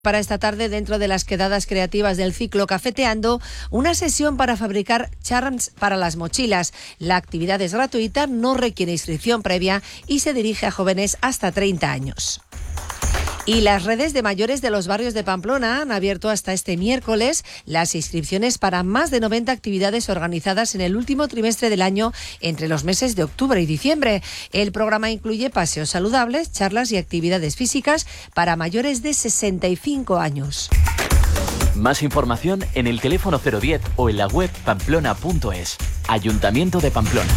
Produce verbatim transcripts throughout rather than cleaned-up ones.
Para esta tarde, dentro de las quedadas creativas del ciclo Cafeteando, una sesión para fabricar charms para las mochilas. La actividad es gratuita, no requiere inscripción previa y se dirige a jóvenes hasta treinta años. Y las redes de mayores de los barrios de Pamplona han abierto hasta este miércoles las inscripciones para más de noventa actividades organizadas en el último trimestre del año entre los meses de octubre y diciembre. El programa incluye paseos saludables, charlas y actividades físicas para mayores de sesenta y cinco años. Más información en el teléfono cero diez o en la web pamplona punto es. Ayuntamiento de Pamplona.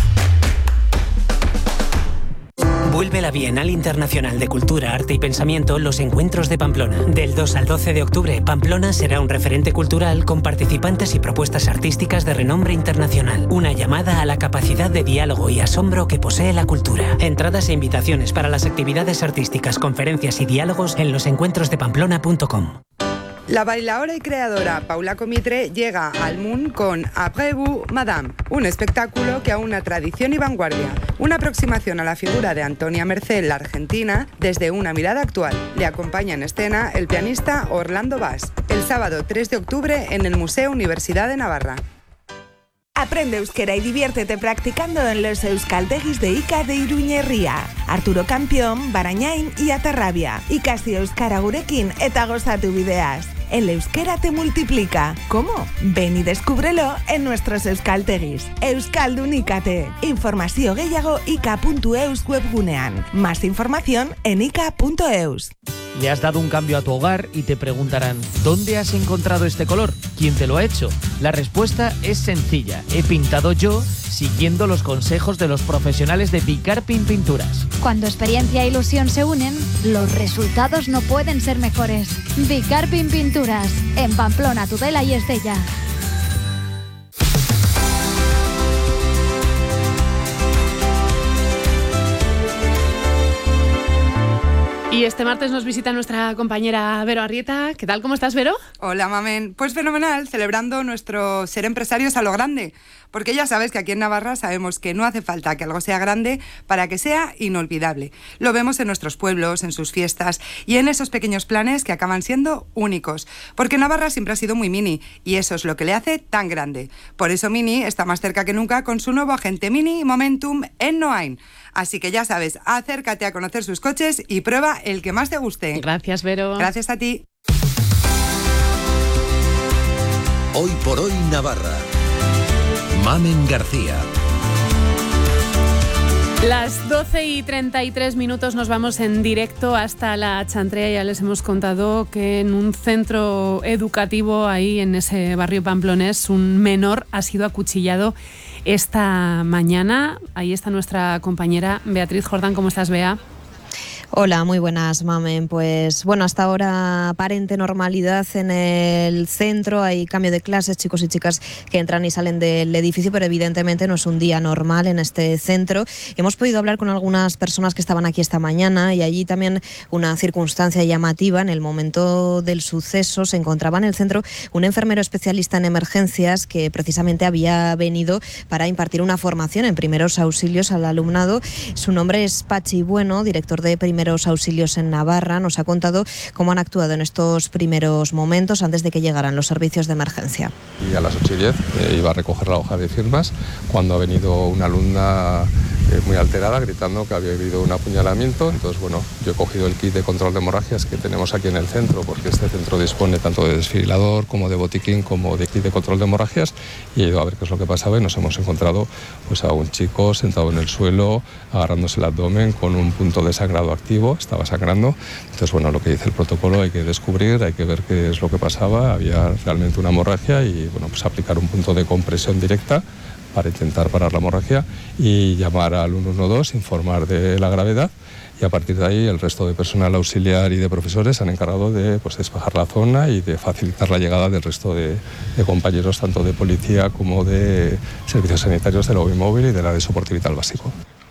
Vuelve la Bienal Internacional de Cultura, Arte y Pensamiento Los Encuentros de Pamplona. Del dos al doce de octubre, Pamplona será un referente cultural con participantes y propuestas artísticas de renombre internacional. Una llamada a la capacidad de diálogo y asombro que posee la cultura. Entradas e invitaciones para las actividades artísticas, conferencias y diálogos en los encuentros de pamplona punto com. La bailaora y creadora Paula Comitre llega al Moon con Après vous, Madame, un espectáculo que aúna tradición y vanguardia. Una aproximación a la figura de Antonia Mercé, la argentina, desde una mirada actual. Le acompaña en escena el pianista Orlando Bass. El sábado tres de octubre en el Museo Universidad de Navarra. Aprende euskera y diviértete practicando en los euskaltegis de Ika de Iruñerría. Arturo Campión, Barañain y Atarrabia. Ikasi euskara gurekin eta gozatu bideaz. El euskera te multiplica. ¿Cómo? Ven y descúbrelo en nuestros euskaltegis. Euskaldunikate. Informazio gehiago ika punto eus webgunean. Más información en ika punto eus. Le has dado un cambio a tu hogar y te preguntarán, ¿dónde has encontrado este color? ¿Quién te lo ha hecho? La respuesta es sencilla. He pintado yo siguiendo los consejos de los profesionales de Bicarpin Pinturas. Cuando experiencia e ilusión se unen, los resultados no pueden ser mejores. Bicarpin Pinturas, en Pamplona, Tudela y Estella. Y este martes nos visita nuestra compañera Vero Arrieta. ¿Qué tal? ¿Cómo estás, Vero? Hola, mamen. Pues fenomenal, celebrando nuestro ser empresarios a lo grande. Porque ya sabes que aquí en Navarra sabemos que no hace falta que algo sea grande para que sea inolvidable. Lo vemos en nuestros pueblos, en sus fiestas y en esos pequeños planes que acaban siendo únicos. Porque Navarra siempre ha sido muy mini y eso es lo que le hace tan grande. Por eso Mini está más cerca que nunca con su nuevo agente Mini Momentum en Noain. Así que ya sabes, acércate a conocer sus coches y prueba el que más te guste. Gracias, Vero. Gracias a ti. Hoy por hoy Navarra. Mamen García. Las doce y treinta y tres minutos nos vamos en directo hasta la Chantrea. Ya les hemos contado que en un centro educativo ahí en ese barrio pamplonés un menor ha sido acuchillado esta mañana. Ahí está nuestra compañera Beatriz Jordán. ¿Cómo estás, Bea? Hola, muy buenas, mamen. Pues bueno, hasta ahora aparente normalidad en el centro. Hay cambio de clases, chicos y chicas que entran y salen del edificio, pero evidentemente no es un día normal en este centro. Hemos podido hablar con algunas personas que estaban aquí esta mañana y allí también una circunstancia llamativa. En el momento del suceso se encontraba en el centro un enfermero especialista en emergencias que precisamente había venido para impartir una formación en primeros auxilios al alumnado. Su nombre es Pachi Bueno, director de primeros auxilios en Navarra. Nos ha contado cómo han actuado en estos primeros momentos antes de que llegaran los servicios de emergencia. Y a las ocho y diez eh, iba a recoger la hoja de firmas cuando ha venido una alumna eh, muy alterada gritando que había habido un apuñalamiento. Entonces, bueno, yo he cogido el kit de control de hemorragias que tenemos aquí en el centro, porque este centro dispone tanto de desfibrilador como de botiquín como de kit de control de hemorragias, y he ido a ver qué es lo que pasaba y nos hemos encontrado pues, a un chico sentado en el suelo agarrándose el abdomen con un punto de sangrado activo. Estaba sangrando. Entonces, bueno, lo que dice el protocolo hay que descubrir, hay que ver qué es lo que pasaba. Había realmente una hemorragia y, bueno, pues aplicar un punto de compresión directa para intentar parar la hemorragia y llamar al uno uno dos, informar de la gravedad, y a partir de ahí el resto de personal auxiliar y de profesores se han encargado de pues, despejar la zona y de facilitar la llegada del resto de, de compañeros, tanto de policía como de servicios sanitarios de la U B I móvil y de la de soporte vital básico.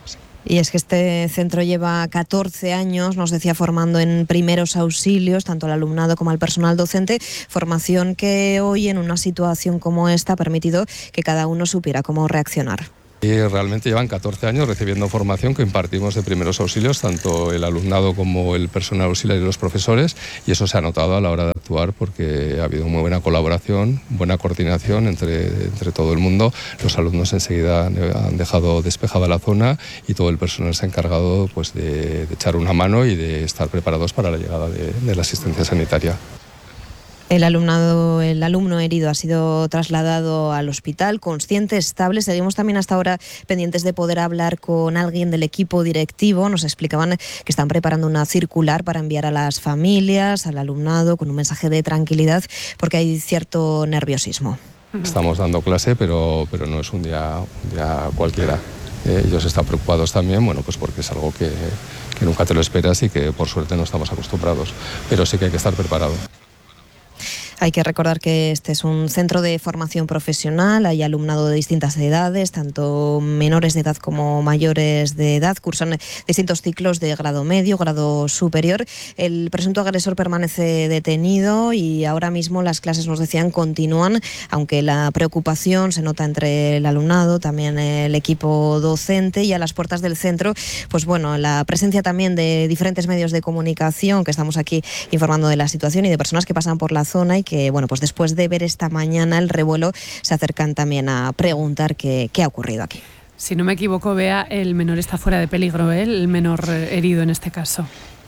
Y es que este centro lleva catorce años, nos decía, formando en primeros auxilios, tanto al alumnado como al personal docente, formación que hoy en una situación como esta ha permitido que cada uno supiera cómo reaccionar. Y realmente llevan catorce años recibiendo formación que impartimos de primeros auxilios, tanto el alumnado como el personal auxiliar y los profesores, y eso se ha notado a la hora de actuar porque ha habido muy buena colaboración, buena coordinación entre, entre todo el mundo. Los alumnos enseguida han dejado despejada la zona y todo el personal se ha encargado pues, de, de echar una mano y de estar preparados para la llegada de, de la asistencia sanitaria. El alumnado, el alumno herido ha sido trasladado al hospital, consciente, estable. Seguimos también hasta ahora pendientes de poder hablar con alguien del equipo directivo. Nos explicaban que están preparando una circular para enviar a las familias, al alumnado, con un mensaje de tranquilidad, porque hay cierto nerviosismo. Estamos dando clase, pero, pero no es un día, un día cualquiera. Eh, ellos están preocupados también, bueno, pues porque es algo que, que nunca te lo esperas y que por suerte no estamos acostumbrados. Pero sí que hay que estar preparado. Hay que recordar que este es un centro de formación profesional, hay alumnado de distintas edades, tanto menores de edad como mayores de edad, cursan distintos ciclos de grado medio, grado superior. El presunto agresor permanece detenido y ahora mismo las clases, nos decían, continúan, aunque la preocupación se nota entre el alumnado, también el equipo docente, y a las puertas del centro, pues bueno, la presencia también de diferentes medios de comunicación, que estamos aquí informando de la situación, y de personas que pasan por la zona y que que bueno, pues después de ver esta mañana el revuelo se acercan también a preguntar qué, qué ha ocurrido aquí. Si no me equivoco, Bea, el menor está fuera de peligro, ¿eh? El menor herido en este caso.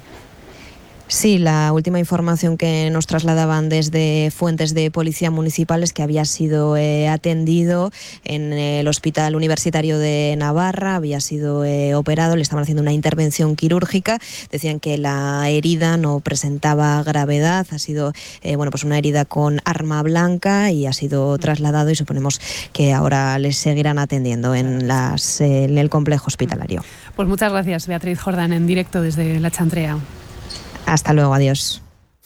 Sí, la última información que nos trasladaban desde fuentes de policía municipal es que había sido eh, atendido en el Hospital Universitario de Navarra, había sido eh, operado, le estaban haciendo una intervención quirúrgica. Decían que la herida no presentaba gravedad, ha sido eh, bueno, pues una herida con arma blanca y ha sido trasladado, y suponemos que ahora les seguirán atendiendo en, las, eh, en el complejo hospitalario. Pues muchas gracias, Beatriz Jordán, en directo desde La Chantrea. Hasta luego, adiós.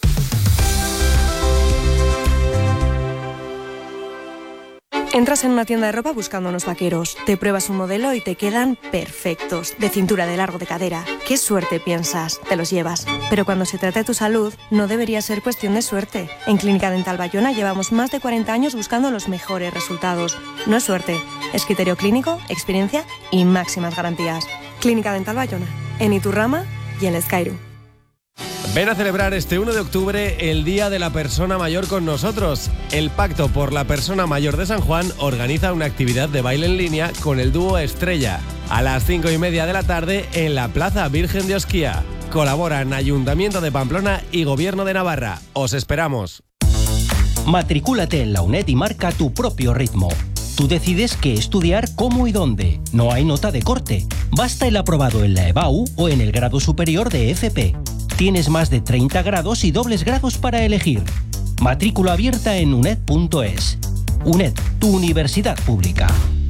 Entras en una tienda de ropa buscando unos vaqueros, te pruebas un modelo y te quedan perfectos, de cintura, de largo, de cadera. ¡Qué suerte!, piensas, te los llevas. Pero cuando se trata de tu salud, no debería ser cuestión de suerte. En Clínica Dental Bayona llevamos más de cuarenta años buscando los mejores resultados. No es suerte, es criterio clínico, experiencia y máximas garantías. Clínica Dental Bayona, en Iturrama y en Ezcairu. Ven a celebrar este uno de octubre el Día de la Persona Mayor con nosotros. El Pacto por la Persona Mayor de San Juan organiza una actividad de baile en línea con el dúo Estrella a las cinco y media de la tarde en la Plaza Virgen de Osquía. Colaboran Ayuntamiento de Pamplona y Gobierno de Navarra. Os esperamos. Matricúlate en la UNED y marca tu propio ritmo. Tú decides qué estudiar, cómo y dónde. No hay nota de corte. Basta el aprobado en la E B A U o en el grado superior de F P. Tienes más de treinta grados y dobles grados para elegir. Matrícula abierta en uned punto es. UNED, tu universidad pública.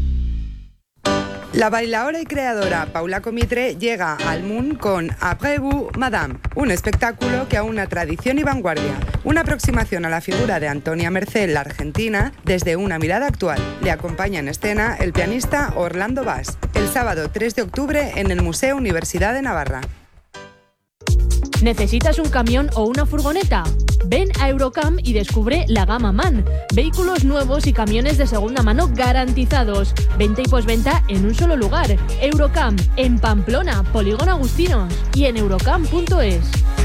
La bailaora y creadora Paula Comitre llega al Moon con Après vous, Madame, un espectáculo que aúna tradición y vanguardia. Una aproximación a la figura de Antonia Mercé, la argentina, desde una mirada actual. Le acompaña en escena el pianista Orlando Bass. El sábado tres de octubre en el Museo Universidad de Navarra. ¿Necesitas un camión o una furgoneta? Ven a Eurocam y descubre la gama MAN. Vehículos nuevos y camiones de segunda mano garantizados. Venta y posventa en un solo lugar. Eurocam, en Pamplona, Polígono Agustinos, y en eurocam punto es.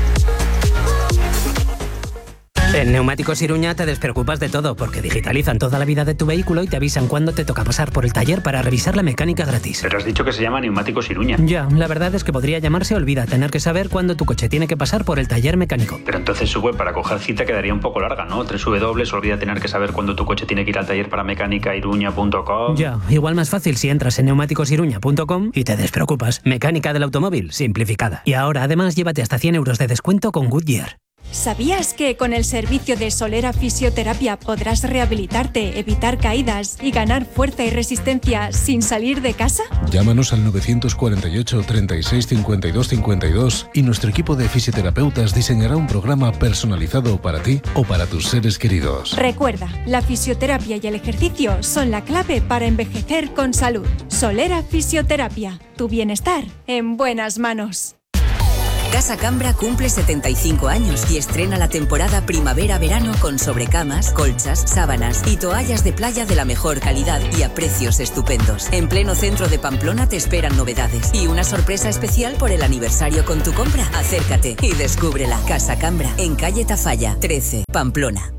En Neumáticos Iruña te despreocupas de todo porque digitalizan toda la vida de tu vehículo y te avisan cuándo te toca pasar por el taller para revisar la mecánica gratis. Pero has dicho que se llama Neumáticos Iruña. Ya, la verdad es que podría llamarse Olvida tener que saber cuándo tu coche tiene que pasar por el taller mecánico. Pero entonces su web para coger cita quedaría un poco larga, ¿no? Tres w olvida tener que saber cuándo tu coche tiene que ir al taller para mecánica iruña punto com. Ya, igual más fácil si entras en neumáticos iruña punto com y te despreocupas. Mecánica del automóvil simplificada. Y ahora además llévate hasta cien euros de descuento con Goodyear. ¿Sabías que con el servicio de Solera Fisioterapia podrás rehabilitarte, evitar caídas y ganar fuerza y resistencia sin salir de casa? Llámanos al novecientos cuarenta y ocho, treinta y seis, cincuenta y dos cincuenta y dos y nuestro equipo de fisioterapeutas diseñará un programa personalizado para ti o para tus seres queridos. Recuerda, la fisioterapia y el ejercicio son la clave para envejecer con salud. Solera Fisioterapia, tu bienestar en buenas manos. Casa Cambra cumple setenta y cinco años y estrena la temporada primavera-verano con sobrecamas, colchas, sábanas y toallas de playa de la mejor calidad y a precios estupendos. En pleno centro de Pamplona te esperan novedades y una sorpresa especial por el aniversario con tu compra. Acércate y descúbrela. Casa Cambra, en calle Tafalla, trece, Pamplona.